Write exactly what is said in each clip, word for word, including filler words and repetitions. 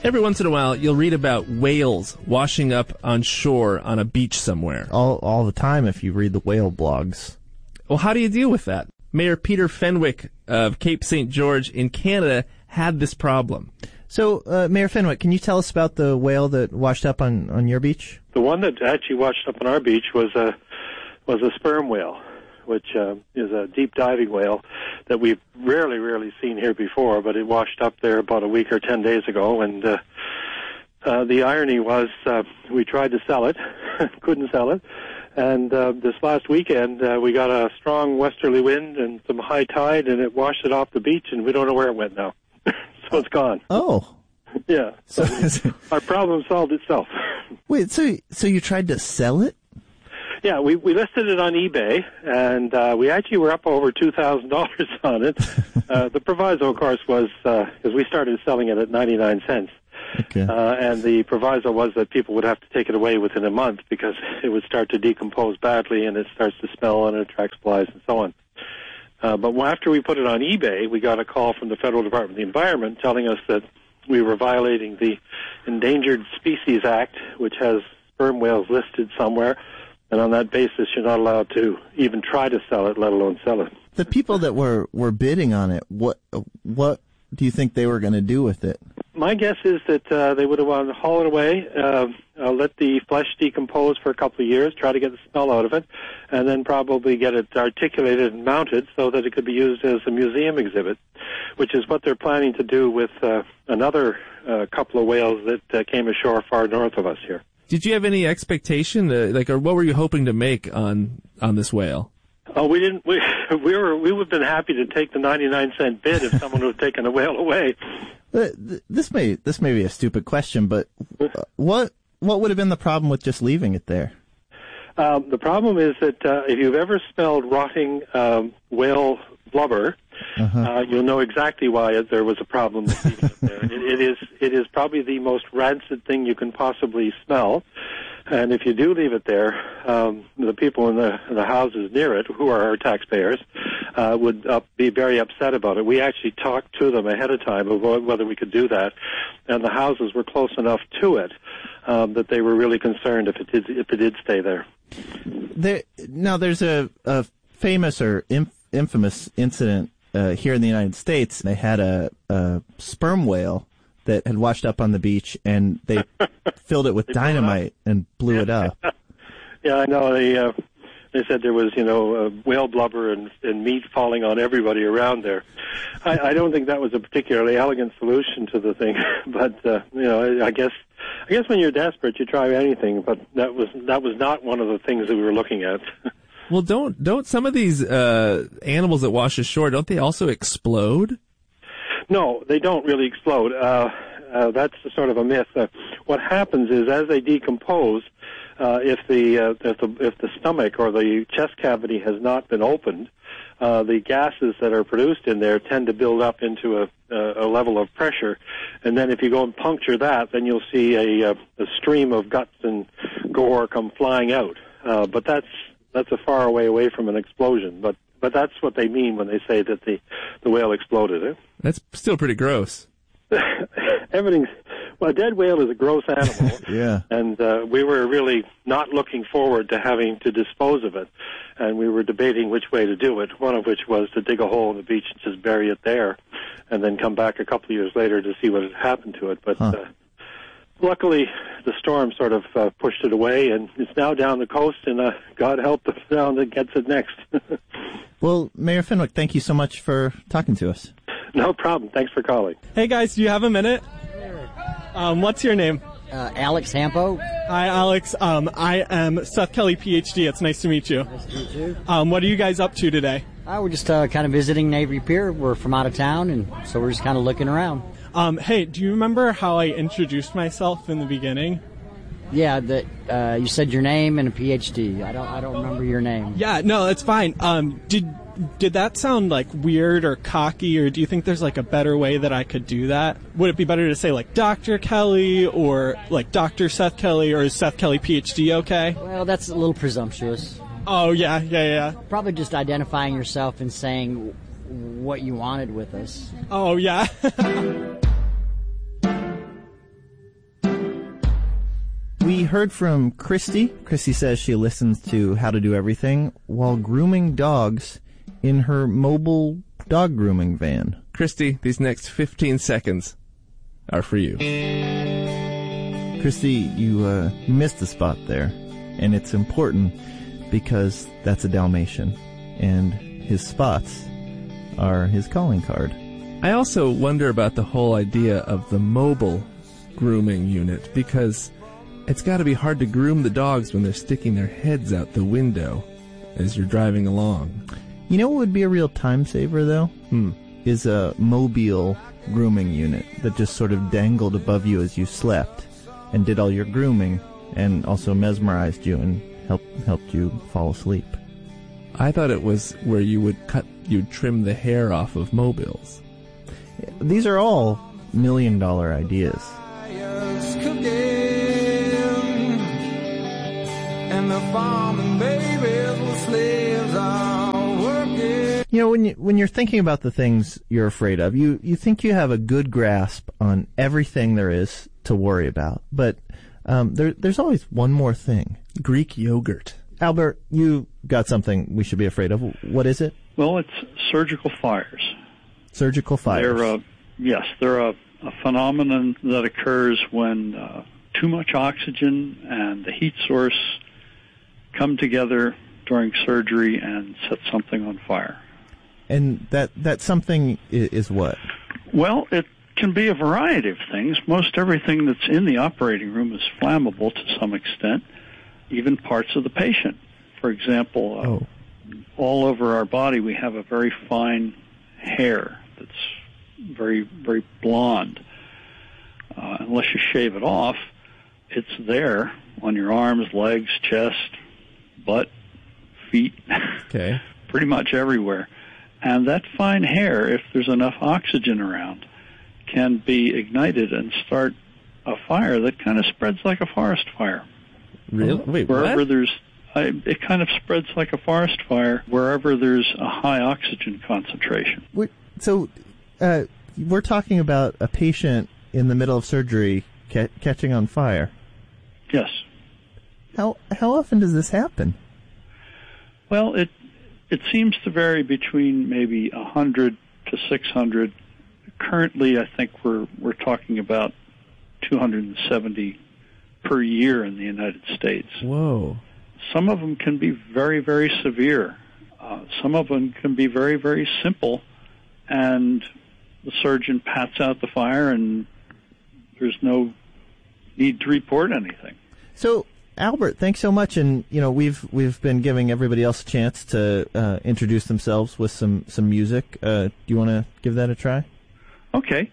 Every once in a while, you'll read about whales washing up on shore on a beach somewhere. All all the time if you read the whale blogs. Well, how do you deal with that? Mayor Peter Fenwick of Cape Saint George in Canada had this problem. So, uh, Mayor Fenwick, can you tell us about the whale that washed up on, on your beach? The one that actually washed up on our beach was a was a sperm whale, which uh, is a deep diving whale that we've rarely, rarely seen here before, but it washed up there about a week or ten days ago, and uh, uh, the irony was uh, we tried to sell it, couldn't sell it, and uh, this last weekend uh, we got a strong westerly wind and some high tide, and it washed it off the beach, and we don't know where it went now. So it's gone. Oh. Yeah. So we, our problem solved itself. Wait, so so you tried to sell it? Yeah, we we listed it on eBay, and uh, we actually were up over two thousand dollars on it. uh, the proviso, of course, was because uh, we started selling it at ninety-nine cents. Okay. Uh, and the proviso was that people would have to take it away within a month because it would start to decompose badly and it starts to smell and it attracts flies and so on. Uh, but after we put it on eBay, we got a call from the Federal Department of the Environment telling us that we were violating the Endangered Species Act, which has sperm whales listed somewhere, and on that basis you're not allowed to even try to sell it, let alone sell it. The people that were, were bidding on it, what what do you think they were going to do with it? My guess is that uh, they would have wanted to haul it away, uh, uh, let the flesh decompose for a couple of years, try to get the smell out of it, and then probably get it articulated and mounted so that it could be used as a museum exhibit, which is what they're planning to do with uh, another uh, couple of whales that uh, came ashore far north of us here. Did you have any expectation, uh, like, or what were you hoping to make on on this whale? Oh, we didn't. We we were we would have been happy to take the ninety-nine cent bid if someone would have taken the whale away. This may this may be a stupid question, but what what would have been the problem with just leaving it there? Um, the problem is that uh, if you've ever smelled rotting um, whale blubber, uh-huh. uh, you'll know exactly why there was a problem with leaving it there. It, it is it is probably the most rancid thing you can possibly smell. And if you do leave it there, um, the people in the, in the houses near it, who are our taxpayers, uh, would uh, be very upset about it. We actually talked to them ahead of time about whether we could do that, and the houses were close enough to it um, that they were really concerned if it did, if it did stay there. There now, there's a, a famous or inf- infamous incident uh, here in the United States. They had a, a sperm whale that had washed up on the beach, and they filled it with they dynamite and blew it up. Yeah, I know. They uh, they said there was, you know, uh, whale blubber and, and meat falling on everybody around there. I, I don't think that was a particularly elegant solution to the thing, but uh, you know, I guess I guess when you're desperate, you try anything. But that was that was not one of the things that we were looking at. Well, don't don't some of these uh, animals that wash ashore, don't they also explode? No, they don't really explode. Uh, uh, that's sort of a myth. Uh, what happens is, as they decompose, uh, if the uh, if the if the stomach or the chest cavity has not been opened, uh, the gases that are produced in there tend to build up into a, a, a level of pressure, and then if you go and puncture that, then you'll see a, a, a stream of guts and gore come flying out. Uh, but that's that's a far away away from an explosion. But But that's what they mean when they say that the, the whale exploded. Eh? That's still pretty gross. Everything's, well, a dead whale is a gross animal. Yeah. And uh, we were really not looking forward to having to dispose of it. And we were debating which way to do it, one of which was to dig a hole in the beach and just bury it there and then come back a couple of years later to see what had happened to it. But huh. uh, luckily, the storm sort of uh, pushed it away, and it's now down the coast, and uh, God help the sound that gets it next. Well, Mayor Fenwick, thank you so much for talking to us. No problem. Thanks for calling. Hey, guys, do you have a minute? Um, what's your name? Uh, Alex Hampo. Hi, Alex. Um, I am Seth Kelly, P H D. It's nice to meet you. Nice to meet you. Um, what are you guys up to today? Uh, we're just uh, kind of visiting Navy Pier. We're from out of town, and so we're just kind of looking around. Um, hey, do you remember how I introduced myself in the beginning? Yeah, that uh, you said your name and a P H D. I don't, I don't remember your name. Yeah, no, it's fine. Um, did did that sound like weird or cocky, or do you think there's like a better way that I could do that? Would it be better to say like Doctor Kelly or like Doctor Seth Kelly, or is Seth Kelly P H D okay? Well, that's a little presumptuous. Oh yeah, yeah, yeah. Probably just identifying yourself and saying what you wanted with us. Oh yeah. heard from Christy. Christy says she listens to How to Do Everything while grooming dogs in her mobile dog grooming van. Christy, these next fifteen seconds are for you. Christy, you uh, missed the spot there, and it's important because that's a Dalmatian, and his spots are his calling card. I also wonder about the whole idea of the mobile grooming unit, because it's got to be hard to groom the dogs when they're sticking their heads out the window as you're driving along. You know what would be a real time saver, though? Hmm. Is a mobile grooming unit that just sort of dangled above you as you slept and did all your grooming and also mesmerized you and helped helped you fall asleep. I thought it was where you would cut, you'd trim the hair off of mobiles. These are all million dollar ideas. And the farming babies with slaves are working. You know, when you when you're thinking about the things you're afraid of, you, you think you have a good grasp on everything there is to worry about. But um, there there's always one more thing. Greek yogurt. Albert, you got something we should be afraid of. What is it? Well, it's surgical fires. Surgical fires. They're, uh, yes, they're a, a phenomenon that occurs when uh, too much oxygen and the heat source come together during surgery and set something on fire. And that, that something is, is what? Well, it can be a variety of things. Most everything that's in the operating room is flammable to some extent, even parts of the patient. For example, uh, oh. all over our body we have a very fine hair that's very, very blonde. Uh, unless you shave it off, it's there on your arms, legs, chest, butt, feet, okay, pretty much everywhere. And that fine hair, if there's enough oxygen around, can be ignited and start a fire that kind of spreads like a forest fire. Really? Wait, wherever what? there's, I, it kind of spreads like a forest fire wherever there's a high oxygen concentration. We're, so, uh, we're talking about a patient in the middle of surgery ca- catching on fire. Yes. How how often does this happen? Well, it it seems to vary between maybe one hundred to six hundred. Currently, I think we're we're talking about two hundred seventy per year in the United States. Whoa. Some of them can be very, very severe. Uh, some of them can be very, very simple, and the surgeon pats out the fire and there's no need to report anything. So, Albert, thanks so much. And you know, we've we've been giving everybody else a chance to uh, introduce themselves with some some music. Uh, do you want to give that a try? Okay.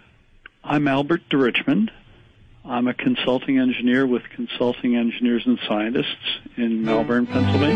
I'm Albert de Richmond. I'm a consulting engineer with Consulting Engineers and Scientists in Malvern, Pennsylvania.